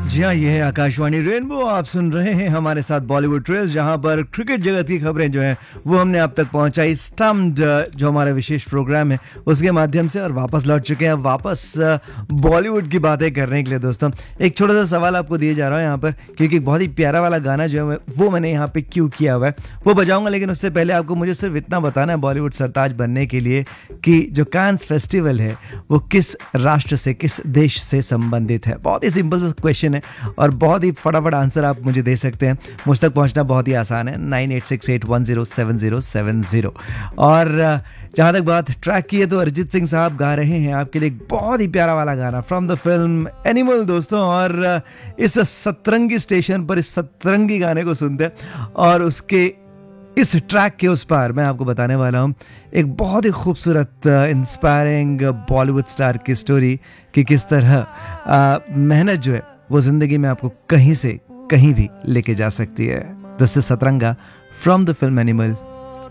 जी हाँ, ये है आकाशवाणी रेनबो। आप सुन रहे हैं हमारे साथ बॉलीवुड ट्रेल्स, जहां पर क्रिकेट जगत की खबरें जो हैं वो हमने आप तक पहुंचाई। स्टम्प्ड जो हमारा विशेष प्रोग्राम है उसके माध्यम से, और वापस लौट चुके हैं वापस बॉलीवुड की बातें करने के लिए। दोस्तों, एक छोटा सा सवाल आपको दिए जा रहा है यहाँ पर, क्योंकि बहुत ही प्यारा वाला गाना जो है वो मैंने यहाँ पे क्यों किया हुआ है वो बजाऊंगा, लेकिन उससे पहले आपको मुझे सिर्फ इतना बताना है बॉलीवुड सरताज बनने के लिए कि जो कांस फेस्टिवल है वो किस राष्ट्र से, किस देश से संबंधित है। बहुत ही सिंपल सा क्वेश्चन है और बहुत ही फटाफट आंसर आप मुझे दे सकते हैं। मुझ तक पहुंचना बहुत ही आसान है, 9868107070। और जहाँ तक बात ट्रैक की है तो अरिजीत सिंह साहब गा रहे हैं आपके लिए एक बहुत ही प्यारा वाला गाना फ्रॉम द फिल्म एनिमल। दोस्तों, और इस सतरंगी स्टेशन पर इस सतरंगी गाने को सुनते हैं, और उसके इस ट्रैक के उस पार मैं आपको बताने वाला हूँ एक बहुत ही खूबसूरत इंस्पायरिंग बॉलीवुड स्टार की स्टोरी कि किस तरह मेहनत जो है वो जिंदगी में आपको कहीं से कहीं भी लेके जा सकती है। This is Satranga from the film animal.